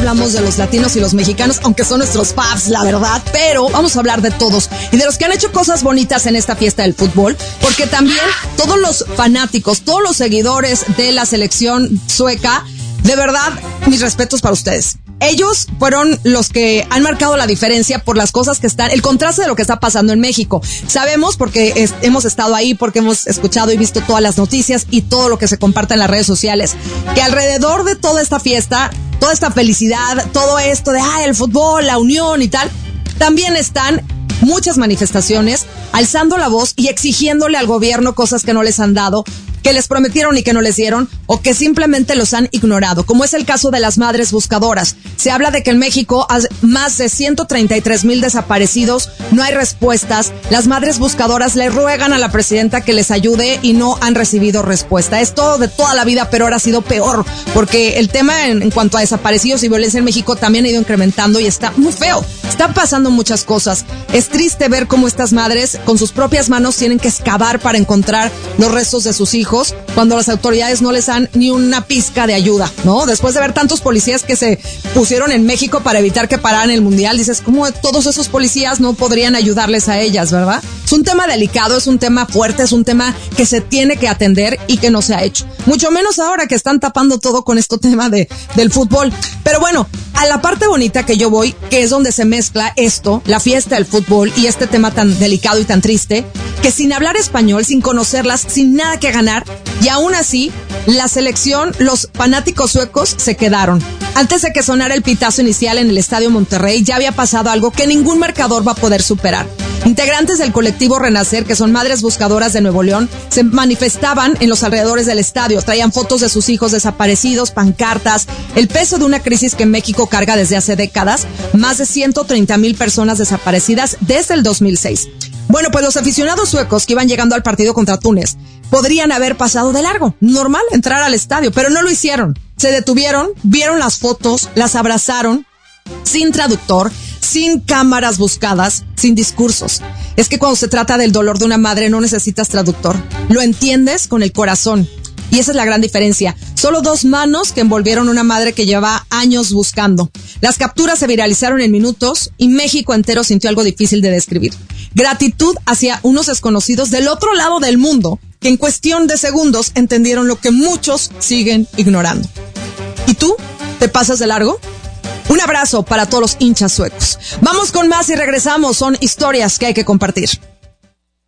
hablamos de los latinos y los mexicanos, aunque son nuestros paps, la verdad, pero vamos a hablar de todos y de los que han hecho cosas bonitas en esta fiesta del fútbol, porque también todos los fanáticos, todos los seguidores de la selección sueca, de verdad, mis respetos para ustedes. Ellos fueron los que han marcado la diferencia por las cosas que están, el contraste de lo que está pasando en México. Sabemos porque hemos estado ahí, porque hemos escuchado y visto todas las noticias y todo lo que se comparte en las redes sociales, que alrededor de toda esta fiesta, toda esta felicidad, todo esto de el fútbol, la unión y tal, también están muchas manifestaciones alzando la voz y exigiéndole al gobierno cosas que no les han dado, que les prometieron y que no les dieron, o que simplemente los han ignorado, como es el caso de las madres buscadoras. Se habla de que en México hay más de 133,000 desaparecidos, no hay respuestas, las madres buscadoras le ruegan a la presidenta que les ayude y no han recibido respuesta. Es todo de toda la vida, pero ahora ha sido peor, porque el tema en cuanto a desaparecidos y violencia en México también ha ido incrementando y está muy feo. Están pasando muchas cosas. Es triste ver cómo estas madres con sus propias manos tienen que excavar para encontrar los restos de sus hijos, cuando las autoridades no les dan ni una pizca de ayuda, ¿no? Después de ver tantos policías que se pusieron en México para evitar que pararan el mundial, dices, ¿cómo todos esos policías no podrían ayudarles a ellas, verdad? Es un tema delicado, es un tema fuerte, es un tema que se tiene que atender y que no se ha hecho. Mucho menos ahora que están tapando todo con este tema del fútbol. Pero bueno, a la parte bonita que yo voy, que es donde se mezcla esto, la fiesta del fútbol y este tema tan delicado y tan triste, que sin hablar español, sin conocerlas, sin nada que ganar, y aún así, la selección, los fanáticos suecos se quedaron. Antes de que sonara el pitazo inicial en el Estadio Monterrey, ya había pasado algo que ningún marcador va a poder superar. Integrantes del colectivo Renacer, que son madres buscadoras de Nuevo León, se manifestaban en los alrededores del estadio, traían fotos de sus hijos desaparecidos, pancartas, el peso de una crisis que México carga desde hace décadas, más de 130,000 personas desaparecidas desde el 2006. Bueno, pues los aficionados suecos que iban llegando al partido contra Túnez podrían haber pasado de largo, normal, entrar al estadio, pero no lo hicieron. Se detuvieron, vieron las fotos, las abrazaron, sin traductor, sin cámaras buscadas, sin discursos. Es que cuando se trata del dolor de una madre no necesitas traductor, lo entiendes con el corazón. Y esa es la gran diferencia. Solo 2 manos que envolvieron a una madre que lleva años buscando. Las capturas se viralizaron en minutos y México entero sintió algo difícil de describir. Gratitud hacia unos desconocidos del otro lado del mundo que en cuestión de segundos entendieron lo que muchos siguen ignorando. ¿Y tú? ¿Te pasas de largo? Un abrazo para todos los hinchas suecos. Vamos con más y regresamos. Son historias que hay que compartir.